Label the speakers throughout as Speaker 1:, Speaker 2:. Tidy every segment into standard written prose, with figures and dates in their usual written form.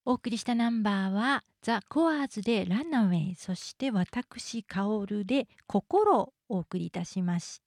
Speaker 1: お送りしたナンバーはザ・コアーズでランナウェイ、そして私カオルで心をお送りいたしました。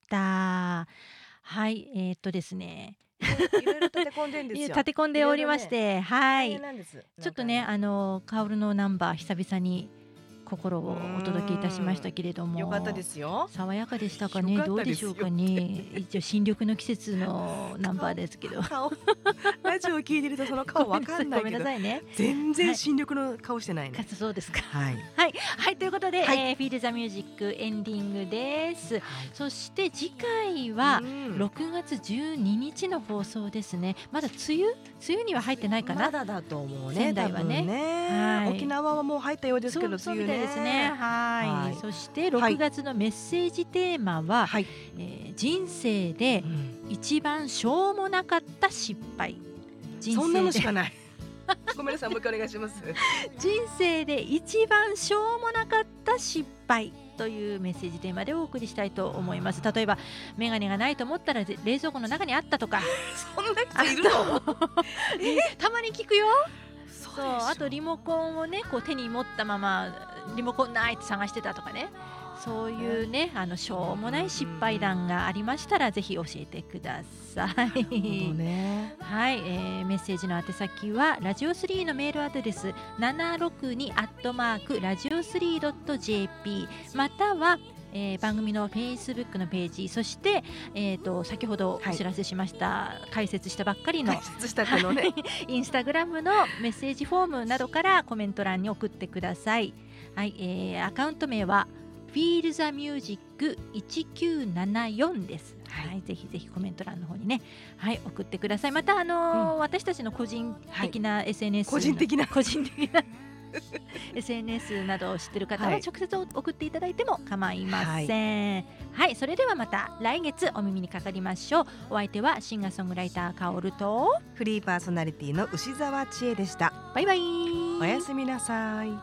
Speaker 1: はい、ですね
Speaker 2: いろいろ立て込んでんですよ。
Speaker 1: 立て込んでおりまして、は
Speaker 2: 大変
Speaker 1: い、
Speaker 2: なんです。
Speaker 1: ちょっとねカオルのナンバー久々に心をお届けいたしましたけれども、
Speaker 2: よかったですよ。
Speaker 1: 爽やかでしたかね。どうでしょうかね。一応新緑の季節のナンバーですけど
Speaker 2: ラジオ聞いてるとその顔わかんないけど、
Speaker 1: ごめんなさいね。
Speaker 2: 全然新緑の顔してないね。
Speaker 1: そうですか。
Speaker 2: はい
Speaker 1: はいはい、ということで、
Speaker 2: はい、
Speaker 1: フィールザミュージックエンディングです。そして次回は6月12日の放送ですね。まだ梅雨には入ってないかな。
Speaker 2: まだだと思うね。
Speaker 1: 仙台はね。
Speaker 2: はい、沖縄はもう入ったようですけど、
Speaker 1: そうみたいですね。はい。そして6月のメッセージテーマは、人生で一番しょうもなかった失敗。
Speaker 2: そんなのしかない。ごめんなさい、もう一回お願いします。
Speaker 1: 人生で一番しょうもなかった失敗というメッセージテーマでお送りしたいと思います。例えばメガネがないと思ったら冷蔵庫の中にあったとか
Speaker 2: そんな人いるの
Speaker 1: たまに聞くよ。
Speaker 2: そう、
Speaker 1: あとリモコンをねこう手に持ったままリモコンないって探してたとかね、そういうねしょうもない失敗談がありましたらぜひ教えてください。はい、メッセージの宛先はラジオ3のメールアドレス762@radio3.jp または番組の Facebook のページ、そして、先ほどお知らせしました、解説したばっかりのインスタグラムのメッセージフォームなどからコメント欄に送ってください。はい、アカウント名はFeel the Music 1974です。はい、ぜひぜひコメント欄の方にね、はい、送ってください。また私たちの個人的な SNS、個人的なSNS などを知ってる方は直接送っていただいても構いません。はい、それではまた来月お耳にかかりましょう。お相手はシンガーソングライターカオルと
Speaker 2: フリーパーソナリティの牛沢千恵でした。
Speaker 1: バイバイ。
Speaker 2: おやすみなさい。